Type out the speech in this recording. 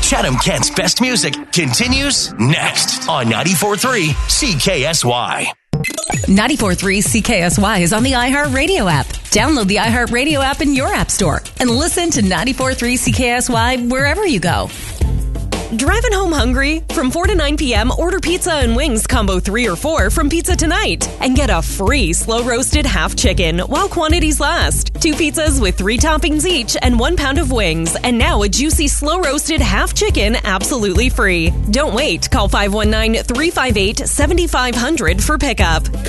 Chatham-Kent's best music continues next on 94.3 CKSY. 94.3 CKSY is on the iHeartRadio app. Download the iHeartRadio app in your app store and listen to 94.3 CKSY wherever you go. Driving home hungry? From 4 to 9 p.m., order pizza and wings combo 3 or 4 from Pizza Tonight and get a free slow-roasted half chicken while quantities last. 2 pizzas with 3 toppings each and 1 pound of wings. And now a juicy slow-roasted half chicken absolutely free. Don't wait. Call 519-358-7500 for pickup.